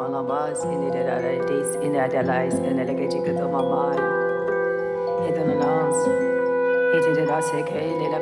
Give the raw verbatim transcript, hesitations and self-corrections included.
malabas in the days in the allies and the legacy to my mind. Hidden announce, hidden the